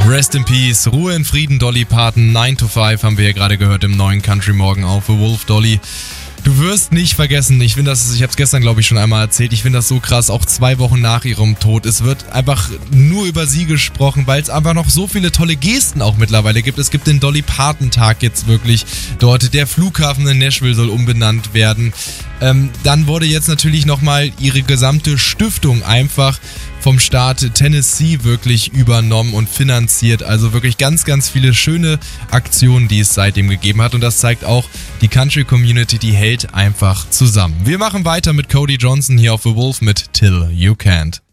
Rest in Peace, Ruhe in Frieden, Dolly Parton. 9 to 5 haben wir ja gerade gehört im neuen Country Morgen auf The Wolf, Dolly. Du wirst nicht vergessen, ich habe es gestern glaube ich schon einmal erzählt, ich finde das so krass, auch 2 Wochen nach ihrem Tod. Es wird einfach nur über sie gesprochen, weil es einfach noch so viele tolle Gesten auch mittlerweile gibt. Es gibt den Dolly Parton Tag jetzt wirklich dort, der Flughafen in Nashville soll umbenannt werden. Dann wurde jetzt natürlich nochmal ihre gesamte Stiftung einfach vom Staat Tennessee wirklich übernommen und finanziert. Also wirklich ganz, ganz viele schöne Aktionen, die es seitdem gegeben hat. Und das zeigt auch, die Country-Community, die hält einfach zusammen. Wir machen weiter mit Cody Johnson hier auf The Wolf mit Till You Can't.